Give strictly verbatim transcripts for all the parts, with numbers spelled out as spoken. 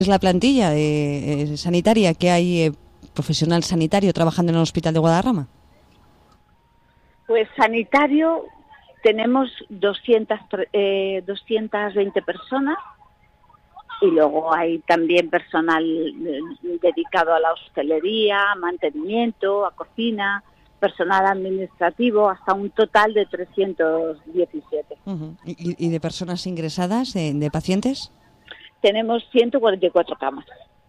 Es la plantilla eh, eh, sanitaria que hay, eh, profesional sanitario trabajando en el Hospital de Guadarrama. Pues sanitario tenemos doscientas, eh, doscientas veinte personas y luego hay también personal dedicado a la hostelería, a mantenimiento, a cocina, personal administrativo, hasta un total de trescientos diecisiete. Uh-huh. ¿Y, y de personas ingresadas, de, de pacientes? Tenemos ciento cuarenta y cuatro camas.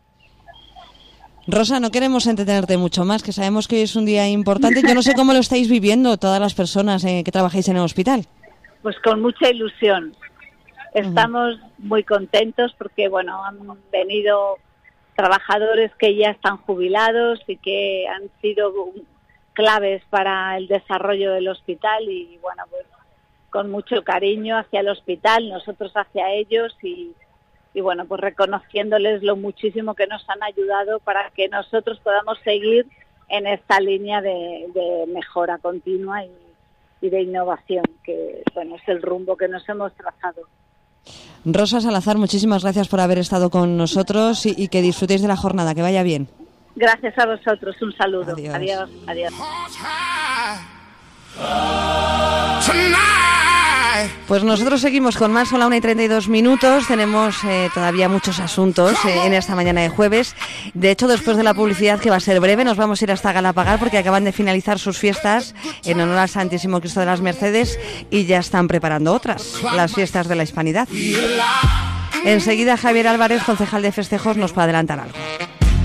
Rosa, no queremos entretenerte mucho más, que sabemos que hoy es un día importante. Yo no sé cómo lo estáis viviendo todas las personas eh, que trabajáis en el hospital. Pues con mucha ilusión. Estamos uh-huh. muy contentos porque, bueno, han venido trabajadores que ya están jubilados y que han sido claves para el desarrollo del hospital y, bueno, pues con mucho cariño hacia el hospital, nosotros hacia ellos y... y bueno, pues reconociéndoles lo muchísimo que nos han ayudado para que nosotros podamos seguir en esta línea de, de mejora continua y, y de innovación, que bueno, es el rumbo que nos hemos trazado. Rosa Salazar, muchísimas gracias por haber estado con nosotros y, y que disfrutéis de la jornada, que vaya bien. Gracias a vosotros, un saludo. Adiós. Adiós, adiós. Pues nosotros seguimos con más, son la una y treinta y dos minutos, tenemos eh, todavía muchos asuntos eh, en esta mañana de jueves. De hecho, después de la publicidad, que va a ser breve, nos vamos a ir hasta Galapagar porque acaban de finalizar sus fiestas en honor al Santísimo Cristo de las Mercedes y ya están preparando otras, las fiestas de la Hispanidad. Enseguida Javier Álvarez, concejal de festejos, nos puede adelantar algo.